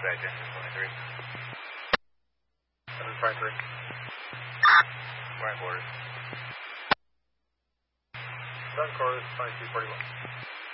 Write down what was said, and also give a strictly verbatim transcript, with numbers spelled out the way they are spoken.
dispatch engine twenty-three. Engine twenty-three. Ground quarters. Ground quarters, twenty-two forty-one.